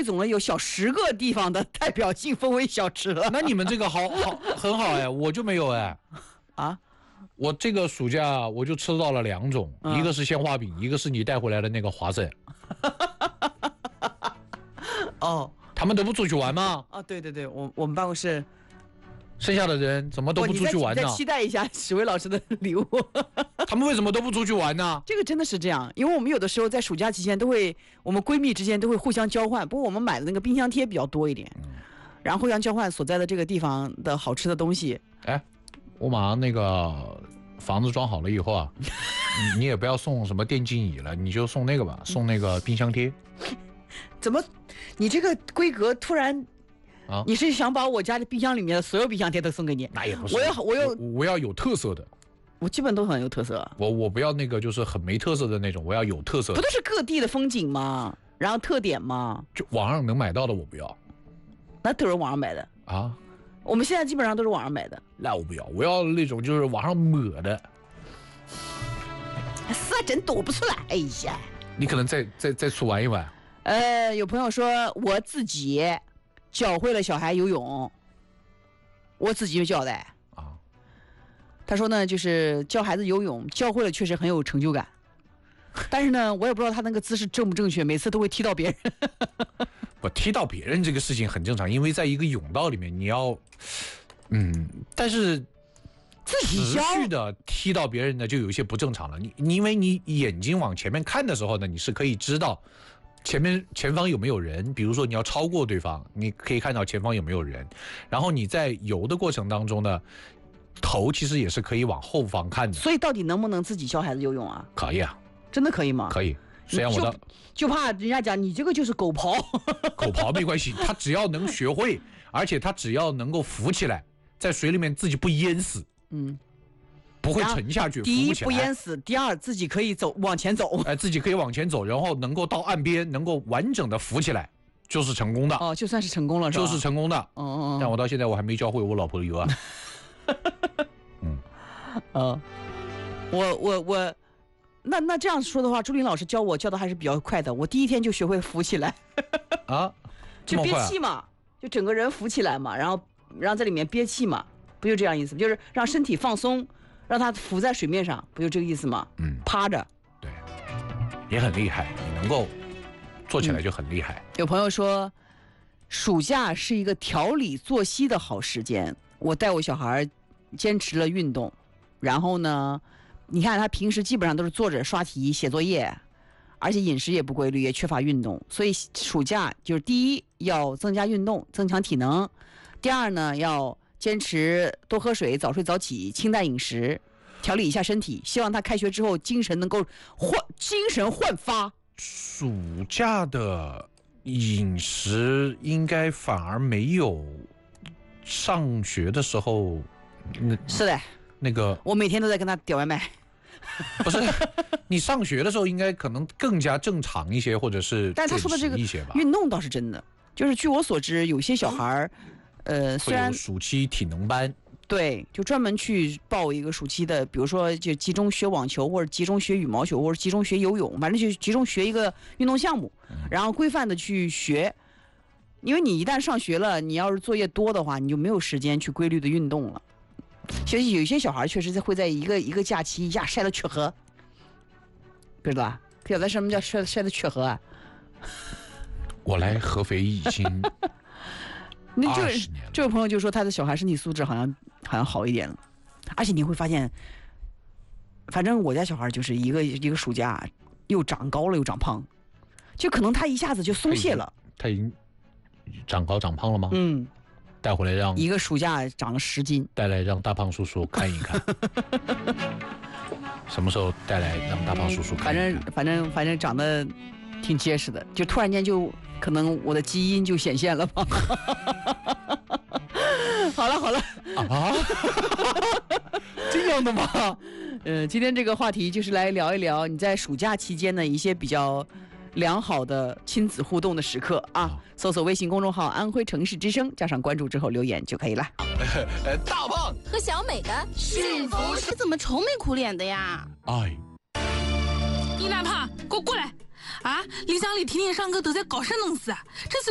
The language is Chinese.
汇总了有小10个地方的代表性风味小吃了。 那你们这个很好哎，我就没有哎。 啊， 我这个暑假我就吃到了2种，一个是鲜花饼，一个是你带回来的那个华生。 哦， 他们都不出去玩吗？ 啊，对对对，我们办公室剩下的人怎么都不出去玩呢？ 你再期待一下史威老师的礼物。 他们为什么都不出去玩呢？ 这个真的是这样，因为我们有的时候在暑假期间我们闺蜜之间都会互相交换，不过我们买的那个冰箱贴比较多一点，然后互相交换所在的这个地方的好吃的东西。 哎，我马上那个房子装好了以后啊，你也不要送什么电竞椅了，你就送那个吧，送那个冰箱贴。 怎么，你这个规格突然？ 啊， 你是想把我家的冰箱里面的所有冰箱贴都送给你？ 那也不是，我要有特色的。 我基本都很有特色。 我不要那个就是很没特色的那种，我要有特色的。 不都是各地的风景吗？然后特点吗？ 就网上能买到的我不要。 那都是网上买的啊？ 我们现在基本上都是网上买的。 那我不要，我要那种就是网上抹的。 是啊，真躲不出来。哎呀， 你可能再出玩一玩。 有朋友说我自己教会了小孩游泳，我自己就教的啊。他说呢，就是教孩子游泳，教会了确实很有成就感，但是呢，我也不知道他那个姿势正不正确，每次都会踢到别人。 不，踢到别人这个事情很正常，因为在一个泳道里面，你要，但是自己持续的踢到别人呢，就有一些不正常了。你因为你眼睛往前面看的时候呢，你是可以知道前方有没有人，比如说你要超过对方，你可以看到前方有没有人，然后你在游的过程当中呢，头其实也是可以往后方看的。 所以到底能不能自己教孩子游泳啊？ 可以啊， 真的可以吗？ 可以。虽然我就怕人家讲你这个就是狗刨。 狗刨没关系，他只要能学会，而且他只要能够浮起来，在水里面自己不淹死，不会沉下去。 第一不淹死，第二自己可以往前走， 自己可以往前走，然后能够到岸边，能够完整的浮起来，就是成功的。 哦，就算是成功了，是吧？ 就是成功的。但我到现在我还没教会我老婆游啊。 我那这样说的话，朱琳老师教的还是比较快的，我第一天就学会浮起来。 啊， 就憋气嘛，就整个人浮起来嘛，然后在里面憋气嘛，不就这样意思？就是让身体放松，让它浮在水面上，不就这个意思吗？趴着。 对，也很厉害，你能够做起来就很厉害。 有朋友说，暑假是一个调理作息的好时间，我带我小孩坚持了运动，然后呢，你看他平时基本上都是坐着刷题写作业，而且饮食也不规律，也缺乏运动，所以暑假就是第一要增加运动，增强体能；第二呢，要坚持多喝水，早睡早起，清淡饮食，调理一下身体。希望他开学之后精神焕发。 暑假的饮食应该反而没有上学的时候， 是的， 那个我每天都在跟他点外卖。 不是，你上学的时候应该可能更加正常一些，或者是但是他说的这个一些吧。 运动倒是真的，就是据我所知，有些小孩虽然暑期体能班， 对，就专门去报一个暑期的，比如说就集中学网球，或者集中学羽毛球，或者集中学游泳，反正就集中学一个运动项目，然后规范的去学。因为你一旦上学了，你要是作业多的话，你就没有时间去规律的运动了。所以有些小孩确实会在一个假期一下晒得缺河，不知道吧？晓得什么叫晒得缺河啊？ 我来合肥已经那 20年了。 这位朋友就说他的小孩身体素质好像好一点了，而且你会发现，反正我家小孩就是一个暑假又长高了又长胖，就可能他一下子就松懈了。 他已经长高长胖了吗？带回来让一个暑假长了10斤， 带来让大胖叔叔看一看。什么时候带来让大胖叔叔看一看？ 反正长得挺结实的，就突然间就可能我的基因就显现了吧。好了啊，这样的吗？ 今天这个话题就是来聊一聊你在暑假期间的一些比较良好的亲子互动的时刻啊！搜索微信公众号“安徽城市之声”，加上关注之后留言就可以了。 大胖和小美的幸福是怎么愁眉苦脸的呀？ 哎， 你哪怕给我过来啊！里长里天天上课都在搞啥东西啊？这是